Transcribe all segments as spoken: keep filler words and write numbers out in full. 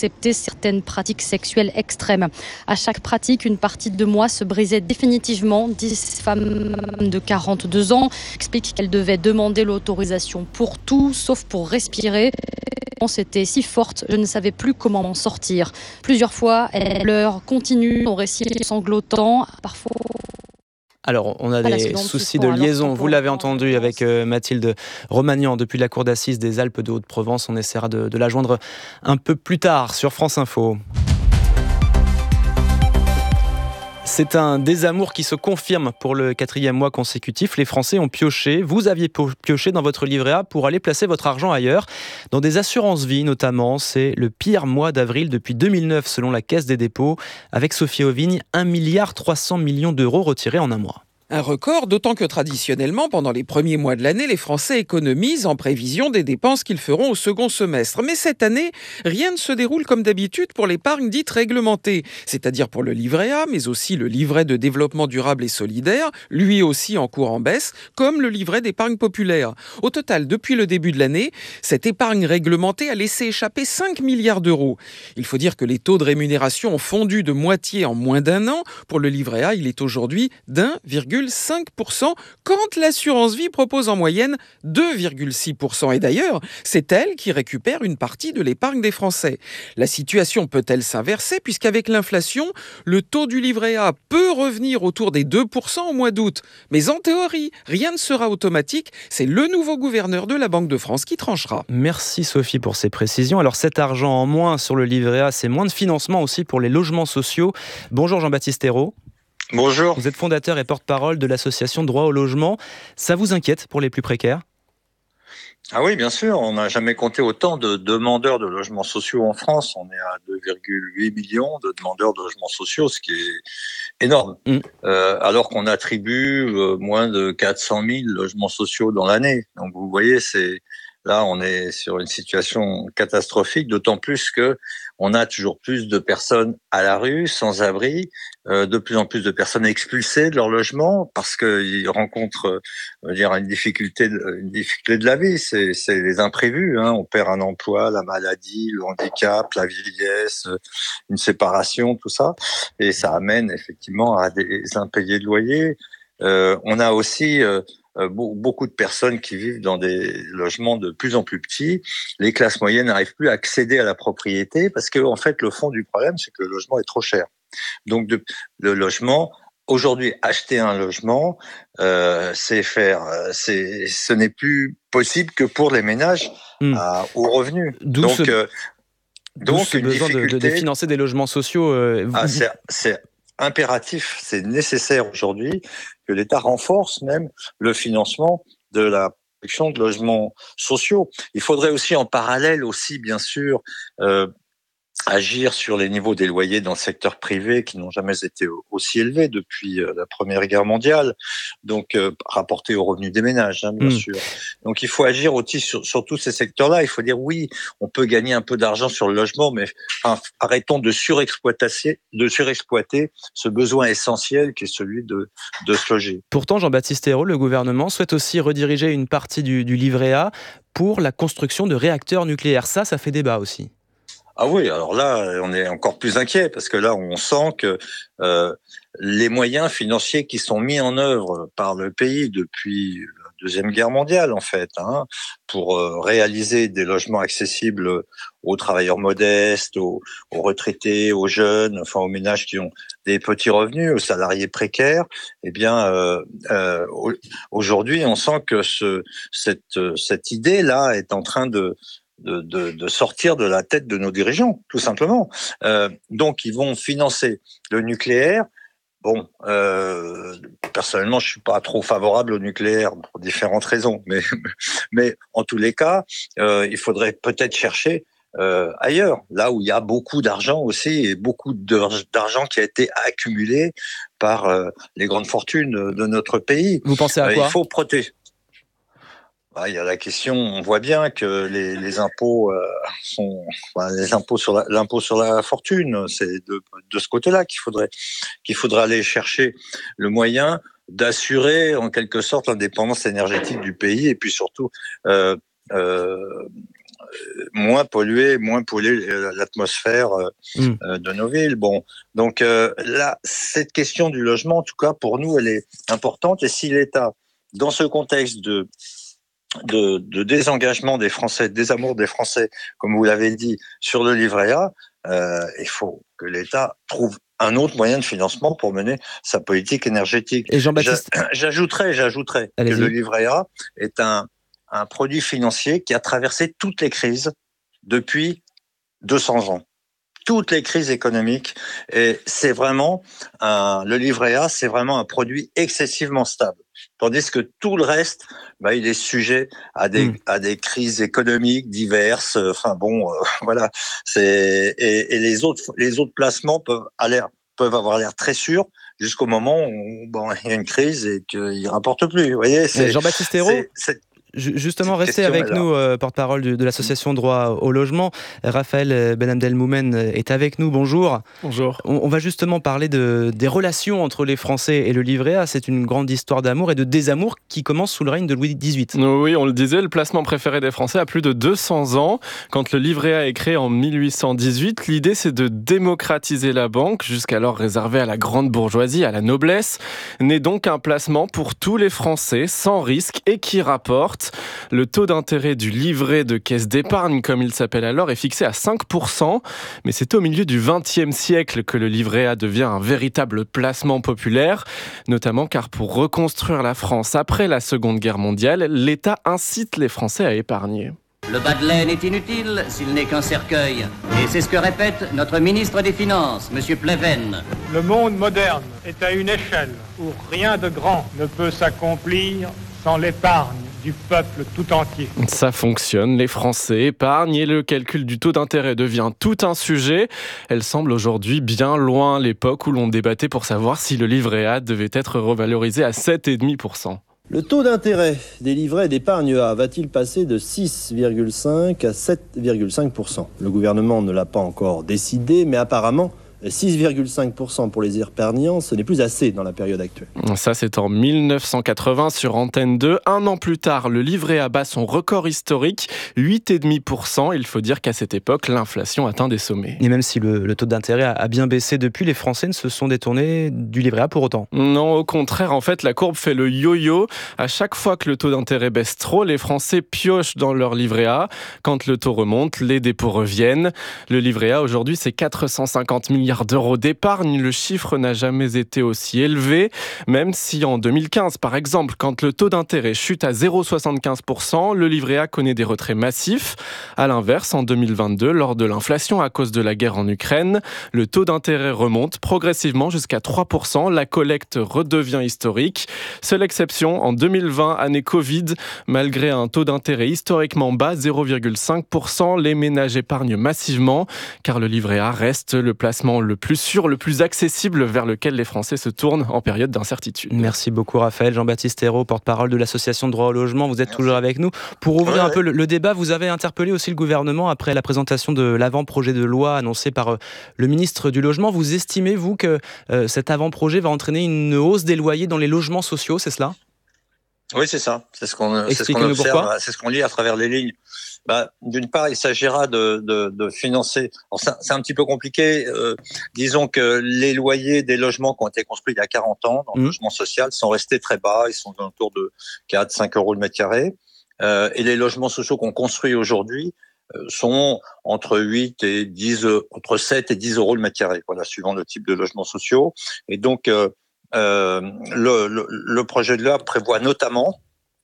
d'accepter certaines pratiques sexuelles extrêmes. À chaque pratique, une partie de moi se brisait définitivement. Dix femmes de quarante-deux ans expliquent qu'elles devaient demander l'autorisation pour tout, sauf pour respirer. C'était si forte, je ne savais plus comment m'en sortir. Plusieurs fois, elle pleure, continue, son récit sanglotant, parfois... Alors, on a des soucis de liaison, vous l'avez entendu avec euh, Mathilde Romagnan depuis la cour d'assises des Alpes de Haute-Provence. On essaiera de, de la joindre un peu plus tard sur France Info. C'est un désamour qui se confirme pour le quatrième mois consécutif. Les Français ont pioché, vous aviez pioché dans votre livret A pour aller placer votre argent ailleurs, dans des assurances-vie notamment. C'est le pire mois d'avril depuis deux mille neuf selon la Caisse des dépôts. Avec Sophie Auvigne, un milliard trois cents millions d'euros retirés en un mois. Un record, d'autant que traditionnellement, pendant les premiers mois de l'année, les Français économisent en prévision des dépenses qu'ils feront au second semestre. Mais cette année, rien ne se déroule comme d'habitude pour l'épargne dite réglementée, c'est-à-dire pour le livret A, mais aussi le livret de développement durable et solidaire, lui aussi en cours en baisse, comme le livret d'épargne populaire. Au total, depuis le début de l'année, cette épargne réglementée a laissé échapper cinq milliards d'euros. Il faut dire que les taux de rémunération ont fondu de moitié en moins d'un an. Pour le livret A, il est aujourd'hui d'un virgule cinq pour cent quand l'assurance vie propose en moyenne deux virgule six pour cent. Et d'ailleurs, c'est elle qui récupère une partie de l'épargne des Français. La situation peut-elle s'inverser puisqu'avec l'inflation, le taux du livret A peut revenir autour des deux pour cent au mois d'août. Mais en théorie, rien ne sera automatique. C'est le nouveau gouverneur de la Banque de France qui tranchera. Merci Sophie pour ces précisions. Alors cet argent en moins sur le livret A, c'est moins de financement aussi pour les logements sociaux. Bonjour Jean-Baptiste Ayrault. Bonjour. Vous êtes fondateur et porte-parole de l'association Droit au logement. Ça vous inquiète pour les plus précaires ? Ah oui, bien sûr. On n'a jamais compté autant de demandeurs de logements sociaux en France. On est à deux virgule huit millions de demandeurs de logements sociaux, ce qui est énorme. Mmh. Euh, alors qu'on attribue euh, moins de quatre cent mille logements sociaux dans l'année. Donc vous voyez, c'est là, on est sur une situation catastrophique, d'autant plus que on a toujours plus de personnes à la rue, sans abri, euh, de plus en plus de personnes expulsées de leur logement parce qu'ils rencontrent, on va dire, une difficulté, de, une difficulté de la vie. C'est, c'est les imprévus. Hein. On perd un emploi, la maladie, le handicap, la vieillesse, une séparation, tout ça, et ça amène effectivement à des impayés de loyer. Euh, on a aussi euh, beaucoup de personnes qui vivent dans des logements de plus en plus petits. Les classes moyennes n'arrivent plus à accéder à la propriété parce que, en fait, le fond du problème, c'est que le logement est trop cher. Donc, de, le logement, aujourd'hui, acheter un logement, euh, c'est faire, c'est, ce n'est plus possible que pour les ménages mmh. à haut revenu. D'où donc, ce, euh, donc ce une besoin difficulté de, de, de financer des logements sociaux. Euh, ah, c'est, c'est impératif, c'est nécessaire aujourd'hui que l'État renforce même le financement de la production de logements sociaux. Il faudrait aussi en parallèle aussi, bien sûr, euh, agir sur les niveaux des loyers dans le secteur privé qui n'ont jamais été aussi élevés depuis la Première Guerre mondiale, donc euh, rapportés aux revenus des ménages, hein, bien mmh. sûr. Donc il faut agir aussi sur, sur tous ces secteurs-là. Il faut dire oui, on peut gagner un peu d'argent sur le logement, mais enfin, arrêtons de surexploiter, de surexploiter ce besoin essentiel qui est celui de, de se loger. Pourtant, Jean-Baptiste Ayrault, le gouvernement souhaite aussi rediriger une partie du, du livret A pour la construction de réacteurs nucléaires. Ça, ça fait débat aussi. Ah oui, alors là, on est encore plus inquiet parce que là, on sent que euh, les moyens financiers qui sont mis en œuvre par le pays depuis la Deuxième Guerre mondiale, en fait, hein, pour euh, réaliser des logements accessibles aux travailleurs modestes, aux, aux retraités, aux jeunes, enfin aux ménages qui ont des petits revenus, aux salariés précaires, eh bien, euh, euh, aujourd'hui, on sent que ce, cette, cette idée-là est en train de De, de, de sortir de la tête de nos dirigeants, tout simplement. Euh, donc, ils vont financer le nucléaire. Bon, euh, personnellement, je suis pas trop favorable au nucléaire pour différentes raisons, mais mais en tous les cas, euh, il faudrait peut-être chercher euh, ailleurs, là où il y a beaucoup d'argent aussi et beaucoup d'argent qui a été accumulé par euh, les grandes fortunes de notre pays. Vous pensez à euh, quoi ? Il faut protéger. Ah, il y a la question, on voit bien que les, les impôts euh, sont, enfin, les impôts sur la, l'impôt sur la fortune, c'est de, de ce côté-là qu'il faudrait, qu'il faudrait aller chercher le moyen d'assurer en quelque sorte l'indépendance énergétique du pays et puis surtout euh, euh, moins polluer, moins polluer l'atmosphère euh, mmh. euh, de nos villes. Bon, donc euh, là, cette question du logement, en tout cas pour nous, elle est importante. Et si l'État, dans ce contexte de De, de désengagement des Français, de désamour des Français, comme vous l'avez dit, sur le livret A, euh, il faut que l'État trouve un autre moyen de financement pour mener sa politique énergétique. Et Jean-Baptiste, j'ajouterais, j'ajouterais que le livret A est un, un produit financier qui a traversé toutes les crises depuis deux cents ans. Toutes les crises économiques, et c'est vraiment un, le livret A, c'est vraiment un produit excessivement stable. Tandis que tout le reste, bah, il est sujet à des, mmh. à des crises économiques diverses. Enfin bon, euh, voilà. C'est, et, et les autres, les autres placements peuvent, aller, peuvent avoir l'air très sûrs jusqu'au moment où bon, il y a une crise et qu'ils ne rapportent plus. Vous voyez, c'est, Jean-Baptiste Ayrault, c'est, c'est, justement, restez avec nous, euh, porte-parole de, de l'association Droit au logement. Raphaël Benhamdel-Moumen est avec nous. Bonjour. Bonjour. On, on va justement parler de, des relations entre les Français et le livret A. C'est une grande histoire d'amour et de désamour qui commence sous le règne de Louis dix-huit. Oui, on le disait, le placement préféré des Français a plus de deux cents ans. Quand le livret A est créé en mille huit cent dix-huit, l'idée c'est de démocratiser la banque, jusqu'alors réservée à la grande bourgeoisie, à la noblesse. N'est donc un placement pour tous les Français, sans risque et qui rapporte. Le taux d'intérêt du livret de caisse d'épargne, comme il s'appelle alors, est fixé à cinq pour cent. Mais c'est au milieu du vingtième siècle que le livret A devient un véritable placement populaire, notamment car pour reconstruire la France après la Seconde Guerre mondiale, l'État incite les Français à épargner. Le bas de laine est inutile s'il n'est qu'un cercueil. Et c'est ce que répète notre ministre des Finances, M. Pleven. Le monde moderne est à une échelle où rien de grand ne peut s'accomplir sans l'épargne du peuple tout entier. Ça fonctionne, les Français épargnent et le calcul du taux d'intérêt devient tout un sujet. Elle semble aujourd'hui bien loin l'époque où l'on débattait pour savoir si le livret A devait être revalorisé à sept virgule cinq pour cent. Le taux d'intérêt des livrets d'épargne A va-t-il passer de six virgule cinq à sept virgule cinq pour cent ? Le gouvernement ne l'a pas encore décidé, mais apparemment, six virgule cinq pour cent pour les épargnants, ce n'est plus assez dans la période actuelle. Ça, c'est en mille neuf cent quatre-vingts sur Antenne deux. Un an plus tard, le livret A bat son record historique, huit virgule cinq pour cent. Il faut dire qu'à cette époque, l'inflation atteint des sommets. Et même si le, le taux d'intérêt a bien baissé depuis, les Français ne se sont détournés du livret A pour autant. Non, au contraire, en fait, la courbe fait le yo-yo. À chaque fois que le taux d'intérêt baisse trop, les Français piochent dans leur livret A. Quand le taux remonte, les dépôts reviennent. Le livret A, aujourd'hui, c'est quatre cent cinquante milliards d'euros d'épargne. Le chiffre n'a jamais été aussi élevé, même si en deux mille quinze, par exemple, quand le taux d'intérêt chute à zéro virgule soixante-quinze pour cent, le livret A connaît des retraits massifs. À l'inverse, en deux mille vingt-deux, lors de l'inflation à cause de la guerre en Ukraine, le taux d'intérêt remonte progressivement jusqu'à trois pour cent. La collecte redevient historique. Seule exception, en deux mille vingt, année Covid, malgré un taux d'intérêt historiquement bas, zéro virgule cinq pour cent, les ménages épargnent massivement, car le livret A reste le placement le plus sûr, le plus accessible vers lequel les Français se tournent en période d'incertitude. Merci beaucoup Raphaël. Jean-Baptiste Ayrault, porte-parole de l'association Droit au logement, vous êtes Merci. toujours avec nous. Pour ouvrir ouais, un peu le, le débat, vous avez interpellé aussi le gouvernement après la présentation de l'avant-projet de loi annoncé par euh, le ministre du Logement. Vous estimez, vous, que euh, cet avant-projet va entraîner une hausse des loyers dans les logements sociaux, c'est cela ? Oui, c'est ça. C'est ce qu'on, c'est ce qu'on observe, c'est ce qu'on lit à travers les lignes. Bah, d'une part, il s'agira de, de, de financer. Alors, c'est, c'est un petit peu compliqué. Euh, disons que les loyers des logements qui ont été construits il y a quarante ans dans le mmh. logement social sont restés très bas. Ils sont autour de quatre à cinq euros le mètre carré. Euh, et les logements sociaux qu'on construit aujourd'hui euh, sont entre huit et dix, euh, entre sept et dix euros le mètre carré. Voilà, suivant le type de logements sociaux. Et donc, euh, euh, le, le, le projet de loi prévoit notamment,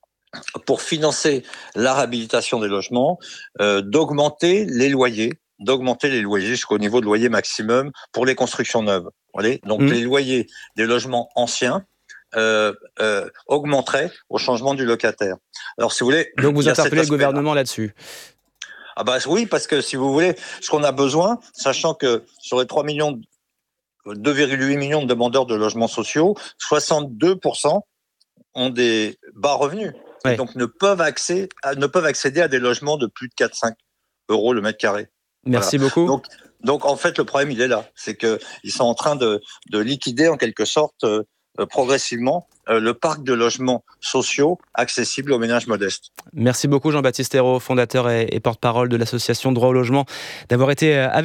pour financer la réhabilitation des logements, euh, d'augmenter les loyers, d'augmenter les loyers jusqu'au niveau de loyer maximum pour les constructions neuves. Vous voyez ? Donc, mmh. les loyers des logements anciens euh, euh, augmenteraient au changement du locataire. Alors, si vous voulez... Donc, vous interpellez le gouvernement là-dessus ? Ah bah oui, parce que si vous voulez, ce qu'on a besoin, sachant que sur les trois millions, deux virgule huit millions de demandeurs de logements sociaux, soixante-deux pour cent ont des bas revenus. Ouais. Donc ne peuvent, accéder, ne peuvent accéder à des logements de plus de quatre à cinq euros le mètre carré. Merci voilà. beaucoup. Donc, donc en fait le problème il est là, c'est qu'ils sont en train de, de liquider en quelque sorte euh, euh, progressivement euh, le parc de logements sociaux accessibles aux ménages modestes. Merci beaucoup Jean-Baptiste Ayrault, fondateur et, et porte-parole de l'association Droit au logement, d'avoir été avec